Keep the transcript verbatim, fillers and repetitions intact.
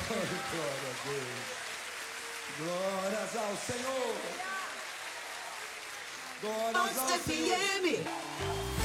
Glória a Deus. Glórias ao Senhor. Glórias ao F Senhor. M.